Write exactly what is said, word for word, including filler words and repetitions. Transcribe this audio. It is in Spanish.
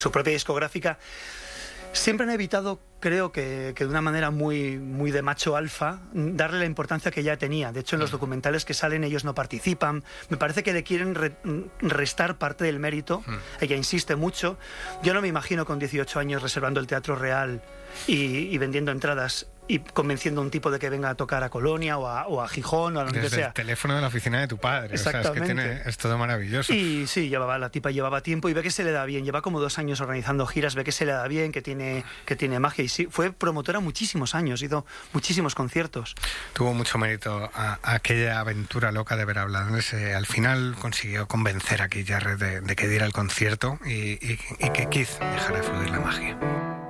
su propia discográfica, siempre han evitado, creo que, que de una manera muy, muy de macho alfa, darle la importancia que ya tenía. De hecho, en los documentales que salen ellos no participan. Me parece que le quieren re, restar parte del mérito. Mm. Ella insiste mucho. Yo no me imagino con dieciocho años reservando el Teatro Real y, y vendiendo entradas y convenciendo a un tipo de que venga a tocar a Colonia o a, o a Gijón o a donde Desde sea. el teléfono de la oficina de tu padre. Exactamente. O sea, es que tiene, es todo maravilloso. Y sí, llevaba, la tipa llevaba tiempo y ve que se le da bien. Lleva como dos años organizando giras, ve que se le da bien, que tiene, que tiene magia. Y sí, fue promotora muchísimos años, hizo muchísimos conciertos. Tuvo mucho mérito a, a aquella aventura loca de Verablanes. Eh, al final consiguió convencer a Keith Jarrett de, de que diera el concierto y, y, y que Keith dejara de fluir la magia.